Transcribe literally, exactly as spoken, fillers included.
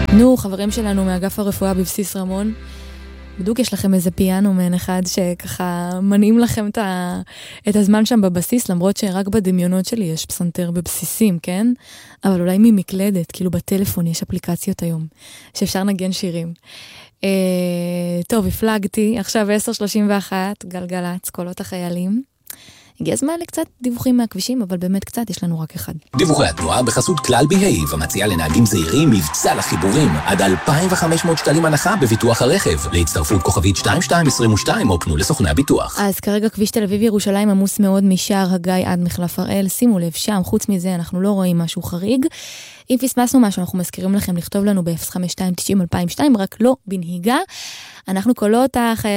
נו, חברים שלנו מאגף הרפואה בבסיס רמון, בדיוק יש לכם איזה פיאנו מן אחד שככה מנעים לכם את, ה... את הזמן שם בבסיס, למרות שרק בדמיונות שלי יש פסנתר בבסיסים, כן? אבל אולי ממקלדת, כאילו בטלפון יש אפליקציות היום, שאפשר נגן שירים. אה, טוב, הפלגתי, עכשיו עשר שלושים ואחת, גלגלץ, קולות החיילים. הגיע הזמן לקצת דיווחים מהכבישים, אבל באמת קצת, יש לנו רק אחד. דיווחי התנועה בחסות כלל בהיב, המציעה לנהגים זהירים מבצע לחיבורים, עד אלפיים וחמש מאות שקלים הנחה בביטוח הרכב, להצטרפות כוכבית שתיים שתיים עשרים ושתיים, או פנו לסוכני הביטוח. אז כרגע כביש תל אביב ירושלים עמוס מאוד משער הגיא עד מחלף הראל, שימו לב שם, חוץ מזה אנחנו לא רואים משהו חריג. אם פספסנו משהו, אנחנו מזכירים לכם לכתוב לנו ב-אפס חמש שתיים תשעים אלפיים ושתיים, רק לא בנהיגה. אנחנו קולות החיילים